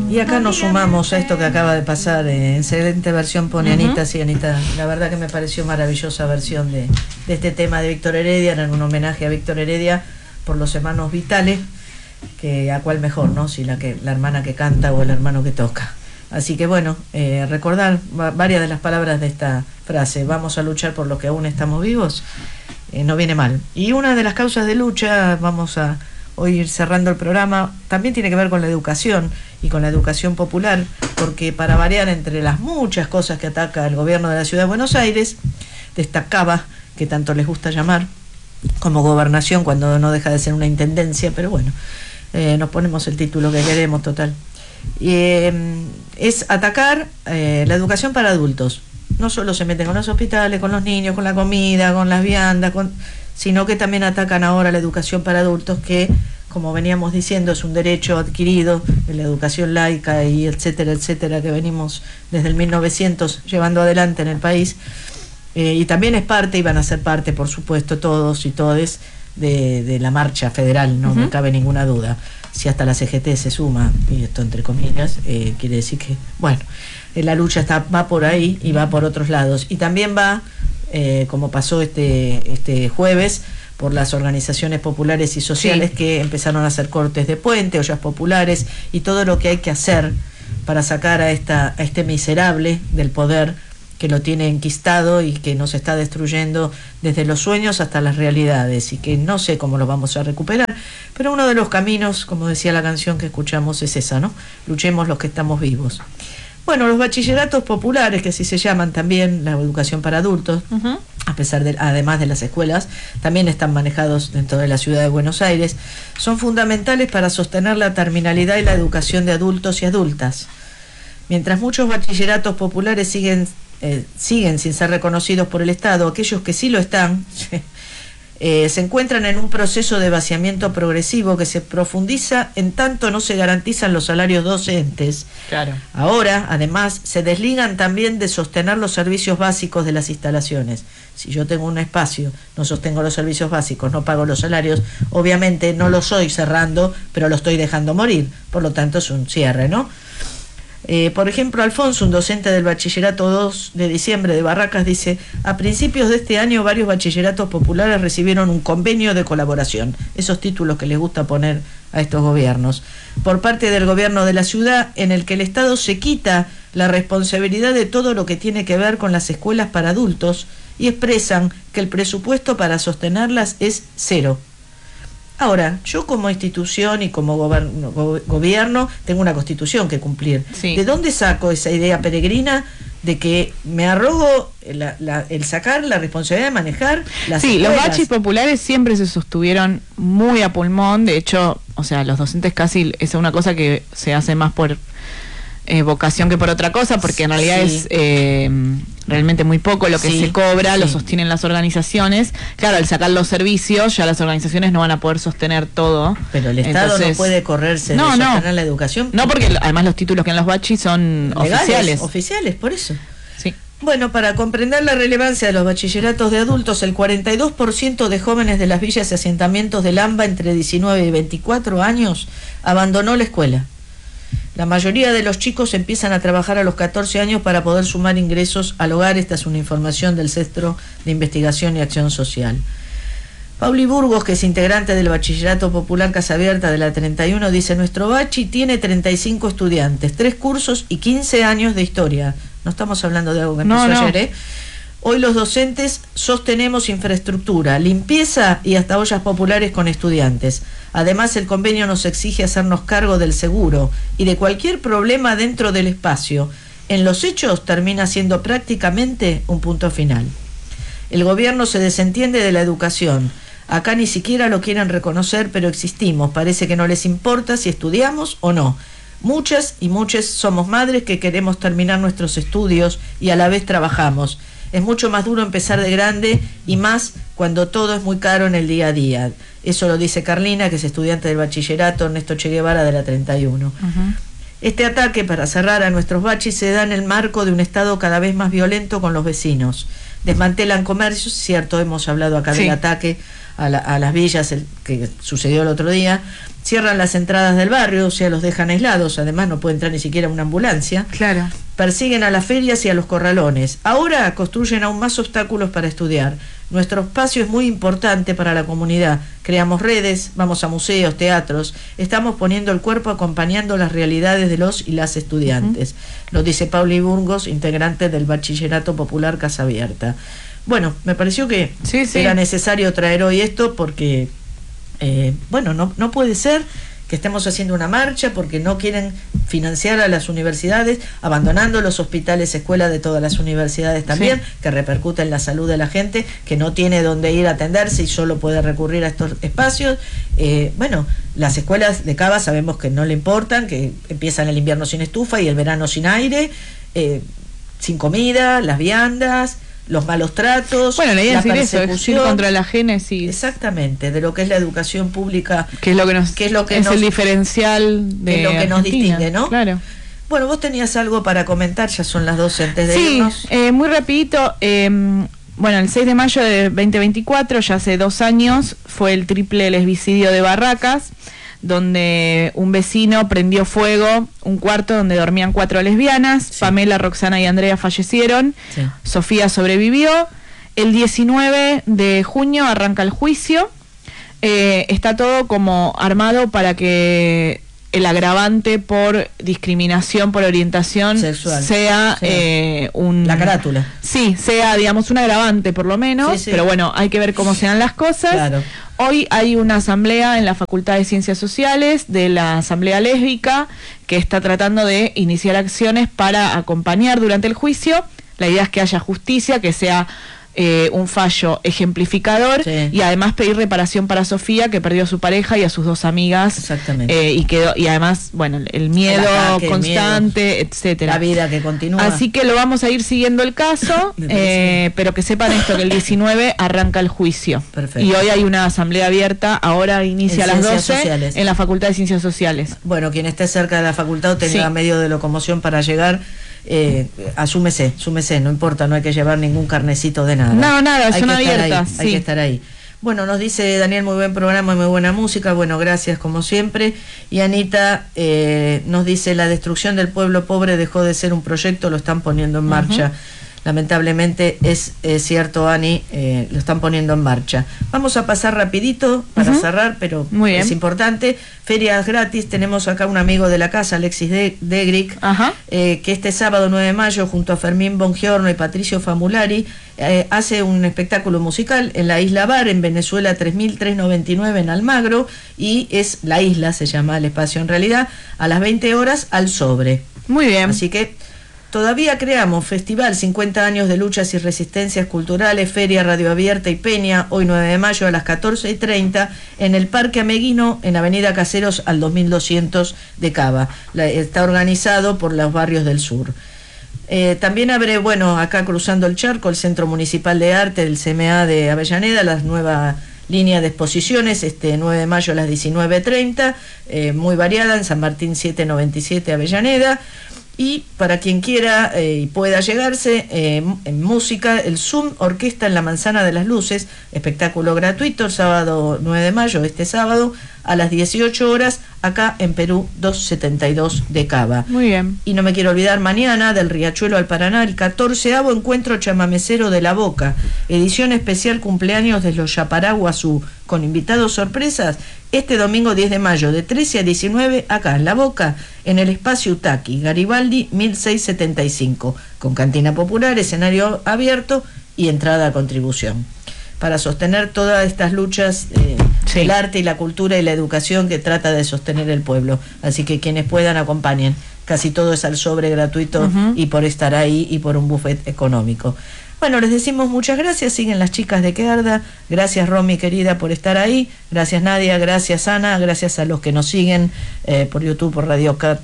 Y acá nos sumamos a esto que acaba de pasar. Excelente versión pone Anita. Sí, Anita, la verdad que me pareció maravillosa versión de este tema de Víctor Heredia, en un homenaje a Víctor Heredia por los hermanos Vitales, que a cuál mejor, ¿no? Si la hermana que canta o el hermano que toca. Así que bueno, recordar varias de las palabras de esta frase: vamos a luchar por los que aún estamos vivos, no viene mal. Y una de las causas de lucha, vamos a hoy ir cerrando el programa, también tiene que ver con la educación y con la educación popular, porque para variar, entre las muchas cosas que ataca el gobierno de la Ciudad de Buenos Aires, destacaba, que tanto les gusta llamar, como gobernación, cuando no deja de ser una intendencia, pero bueno, nos ponemos el título que queremos, total. Es atacar la educación para adultos. No solo se meten con los hospitales, con los niños, con la comida, con las viandas, sino que también atacan ahora la educación para adultos, que, como veníamos diciendo, es un derecho adquirido en la educación laica y etcétera, etcétera, que venimos desde el 1900 llevando adelante en el país. Y también es parte, y van a ser parte, por supuesto, todos y todes de la marcha federal, no me cabe ninguna duda. Si hasta la CGT se suma, y esto entre comillas, quiere decir que, bueno, la lucha va por ahí y va por otros lados. Y también va, como pasó este jueves, por las organizaciones populares y sociales, que empezaron a hacer cortes de puente, ollas populares y todo lo que hay que hacer para sacar a este miserable del poder, que lo tiene enquistado y que nos está destruyendo desde los sueños hasta las realidades, y que no sé cómo lo vamos a recuperar, pero uno de los caminos, como decía la canción que escuchamos, es esa, ¿no? Luchemos los que estamos vivos. Bueno, los bachilleratos populares, que así se llaman también, la educación para adultos, además de las escuelas, también están manejados dentro de la Ciudad de Buenos Aires, son fundamentales para sostener la terminalidad y la educación de adultos y adultas. Mientras muchos bachilleratos populares siguen sin ser reconocidos por el Estado, aquellos que sí lo están se encuentran en un proceso de vaciamiento progresivo que se profundiza en tanto no se garantizan los salarios docentes. Claro. Ahora, además, se desligan también de sostener los servicios básicos de las instalaciones. Si yo tengo un espacio, no sostengo los servicios básicos, no pago los salarios, obviamente no lo estoy cerrando, pero lo estoy dejando morir. Por lo tanto, es un cierre, ¿no? Por ejemplo, Alfonso, un docente del bachillerato 2 de diciembre de Barracas, dice: a principios de este año varios bachilleratos populares recibieron un convenio de colaboración, esos títulos que les gusta poner a estos gobiernos, por parte del gobierno de la ciudad, en el que el Estado se quita la responsabilidad de todo lo que tiene que ver con las escuelas para adultos, y expresan que el presupuesto para sostenerlas es cero. Ahora, yo como institución y como gobierno tengo una constitución que cumplir. Sí. ¿De dónde saco esa idea peregrina de que me arrogo el sacar la responsabilidad de manejar las escuelas? Los bachis populares siempre se sostuvieron muy a pulmón. De hecho, o sea, los docentes casi es una cosa que se hace más por vocación que por otra cosa, porque en realidad es realmente muy poco lo que se cobra, lo sostienen las organizaciones. Claro, al sacar los servicios, ya las organizaciones no van a poder sostener todo. Pero el Estado no puede correrse de sostener la educación. No, porque además los títulos que dan los bachis son legales, oficiales, por eso. Sí. Bueno, para comprender la relevancia de los bachilleratos de adultos, el 42% de jóvenes de las villas y asentamientos del AMBA entre 19 y 24 años abandonó la escuela. La mayoría de los chicos empiezan a trabajar a los 14 años para poder sumar ingresos al hogar. Esta es una información del Centro de Investigación y Acción Social. Pauli Burgos, que es integrante del Bachillerato Popular Casa Abierta de la 31, dice: nuestro bachi tiene 35 estudiantes, 3 cursos y 15 años de historia. No estamos hablando de algo que empezó ayer, Hoy los docentes sostenemos infraestructura, limpieza y hasta ollas populares con estudiantes. Además, el convenio nos exige hacernos cargo del seguro y de cualquier problema dentro del espacio. En los hechos termina siendo prácticamente un punto final. El gobierno se desentiende de la educación. Acá ni siquiera lo quieren reconocer, pero existimos. Parece que no les importa si estudiamos o no. Muchas y muchos somos madres que queremos terminar nuestros estudios y a la vez trabajamos. Es mucho más duro empezar de grande, y más cuando todo es muy caro en el día a día. Eso lo dice Carlina, que es estudiante del bachillerato Ernesto Che Guevara de la 31. Este ataque, para cerrar, a nuestros bachis se da en el marco de un Estado cada vez más violento con los vecinos. Desmantelan comercios, cierto, hemos hablado acá del ataque a las villas que sucedió el otro día, Cierran las entradas del barrio, o sea, los dejan aislados, además no puede entrar ni siquiera una ambulancia. Claro. Persiguen a las ferias y a los corralones. Ahora construyen aún más obstáculos para estudiar. Nuestro espacio es muy importante para la comunidad. Creamos redes, vamos a museos, teatros. Estamos poniendo el cuerpo acompañando las realidades de los y las estudiantes. Lo dice Pauli Burgos, integrante del Bachillerato Popular Casa Abierta. Bueno, me pareció que era necesario traer hoy esto porque, bueno, no puede ser que estemos haciendo una marcha porque no quieren financiar a las universidades, abandonando los hospitales, escuelas de todas las universidades también, que repercute en la salud de la gente, que no tiene dónde ir a atenderse y solo puede recurrir a estos espacios. Bueno, las escuelas de Cava sabemos que no le importan, que empiezan el invierno sin estufa y el verano sin aire, sin comida, las viandas, los malos tratos, bueno, la idea la es persecución, eso, es ir contra la génesis. Exactamente, de lo que es la educación pública, que es lo que nos, es el diferencial de lo que nos Argentina, distingue, ¿no? Claro. Bueno, vos tenías algo para comentar, ya son las 12 antes de irnos. Muy rapidito, bueno, el 6 de mayo de 2024, ya hace 2 años, fue el triple lesbicidio de Barracas, donde un vecino prendió fuego un cuarto donde dormían 4 lesbianas. Pamela, Roxana y Andrea fallecieron. Sofía sobrevivió. El 19 de junio arranca el juicio. Está todo como armado para que el agravante por discriminación por orientación sexual sea la carátula. Sí, sea, digamos, un agravante por lo menos, pero bueno, hay que ver cómo sean las cosas. Claro. Hoy hay una asamblea en la Facultad de Ciencias Sociales de la Asamblea Lésbica que está tratando de iniciar acciones para acompañar durante el juicio. La idea es que haya justicia, que sea un fallo ejemplificador y además pedir reparación para Sofía, que perdió a su pareja y a sus 2 amigas. Exactamente. Y además, bueno, el miedo constante, etcétera. La vida que continúa. Así que lo vamos a ir siguiendo el caso, pero que sepan esto, que el 19 arranca el juicio. Perfecto. Y hoy hay una asamblea abierta, ahora inicia a las 12 sociales, en la Facultad de Ciencias Sociales. Bueno, quien esté cerca de la facultad o tenga medio de locomoción para llegar, súmese, no importa, no hay que llevar ningún carnecito de nada. No, nada, son abiertas. Hay que estar ahí. Bueno, nos dice Daniel, muy buen programa y muy buena música. Bueno, gracias como siempre. Y Anita nos dice, la destrucción del pueblo pobre dejó de ser un proyecto, lo están poniendo en marcha. Lamentablemente es cierto, Ani, lo están poniendo en marcha. Vamos a pasar rapidito para cerrar, pero es importante. Ferias gratis, tenemos acá un amigo de la casa, Alexis Degric, que este sábado 9 de mayo, junto a Fermín Bongiorno y Patricio Famulari, hace un espectáculo musical en la Isla Bar, en Venezuela 3399 en Almagro, y es La Isla, se llama el espacio en realidad, a las 20 horas al Sobre. Muy bien. Así que todavía creamos Festival 50 años de luchas y resistencias culturales, Feria Radio Abierta y Peña, hoy 9 de mayo a las 14:30 en el Parque Ameguino, en Avenida Caseros al 2200 de Cava. Está organizado por los barrios del sur. También abre, bueno, acá cruzando el charco, el Centro Municipal de Arte del CMA de Avellaneda, las nuevas línea de exposiciones, 9 de mayo a las 19:30, muy variada, en San Martín 797 Avellaneda. Y para quien quiera y pueda llegarse, en música, el Zoom Orquesta en la Manzana de las Luces, espectáculo gratuito, el sábado 9 de mayo, este sábado, a las 18 horas, acá en Perú 272 de Cava. Muy bien. Y no me quiero olvidar, mañana, del Riachuelo al Paraná, el 14º Encuentro Chamamecero de La Boca, edición especial cumpleaños de los Yaparaguazú, con invitados sorpresas, este domingo 10 de mayo, de 13 a 19, acá en La Boca, en el espacio Utaki, Garibaldi 1675, con cantina popular, escenario abierto y entrada a contribución, para sostener todas estas luchas el arte y la cultura y la educación que trata de sostener el pueblo. Así que quienes puedan, acompañen. Casi todo es al sobre gratuito y por estar ahí y por un buffet económico. Bueno, les decimos muchas gracias, siguen las chicas de Quearda, gracias Romy querida por estar ahí, gracias Nadia, gracias Ana, gracias a los que nos siguen por YouTube, por Radio Cat,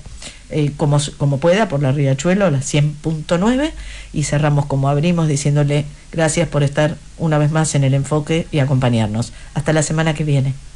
como pueda, por la Riachuelo, la 100.9, y cerramos como abrimos diciéndole gracias por estar una vez más en el enfoque y acompañarnos. Hasta la semana que viene.